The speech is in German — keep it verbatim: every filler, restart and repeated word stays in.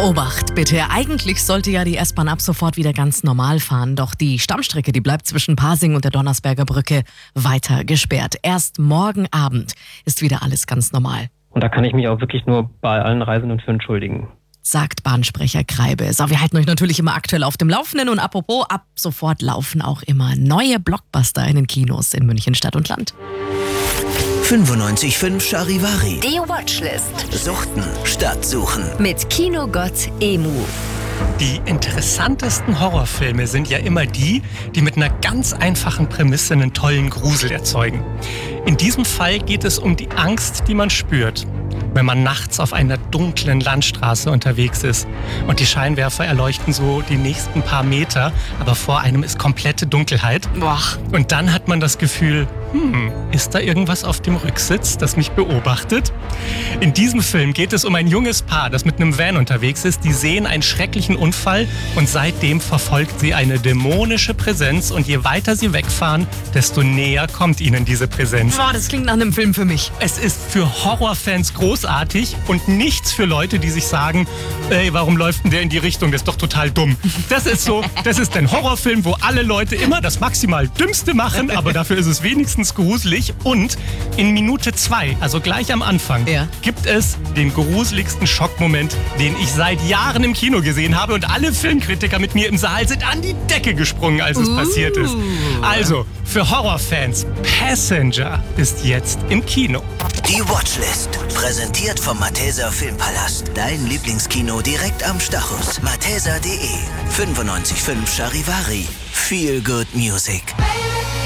Obacht bitte, eigentlich sollte ja die S-Bahn ab sofort wieder ganz normal fahren, doch die Stammstrecke, die bleibt zwischen Pasing und der Donnersberger Brücke weiter gesperrt. Erst morgen Abend ist wieder alles ganz normal. Und da kann ich mich auch wirklich nur bei allen Reisenden für entschuldigen, sagt Bahnsprecher Kreibe. So, wir halten euch natürlich immer aktuell auf dem Laufenden und apropos, ab sofort laufen auch immer neue Blockbuster in den Kinos in München Stadt und Land. fünfundneunzig Komma fünf Charivari. Die Watchlist. Suchten statt Suchen. Mit Kinogott Emu. Die interessantesten Horrorfilme sind ja immer die, die mit einer ganz einfachen Prämisse einen tollen Grusel erzeugen. In diesem Fall geht es um die Angst, die man spürt, wenn man nachts auf einer dunklen Landstraße unterwegs ist und die Scheinwerfer erleuchten so die nächsten paar Meter, aber vor einem ist komplette Dunkelheit. Boah. Und dann hat man das Gefühl, hm, ist da irgendwas auf dem Rücksitz, das mich beobachtet? In diesem Film geht es um ein junges Paar, das mit einem Van unterwegs ist. Die sehen einen schrecklichen Unfall und seitdem verfolgt sie eine dämonische Präsenz und je weiter sie wegfahren, desto näher kommt ihnen diese Präsenz. Boah, das klingt nach einem Film für mich. Es ist für Horrorfans großartig und nichts für Leute, die sich sagen, ey, warum läuft denn der in die Richtung? Das ist doch total dumm. Das ist so, das ist ein Horrorfilm, wo alle Leute immer das maximal Dümmste machen, aber dafür ist es wenigstens gruselig. Und in Minute zwei, also gleich am Anfang, ja. gibt es den gruseligsten Schockmoment, den ich seit Jahren im Kino gesehen habe und alle Filmkritiker mit mir im Saal sind an die Decke gesprungen, als es uh. passiert ist. Also, für Horrorfans, Passenger ist jetzt im Kino. Die Watchlist, präsentiert vom Malteser Filmpalast. Dein Lieblingskino direkt am Stachus. malteser punkt de. fünfundneunzig Komma fünf Charivari. Feel good music.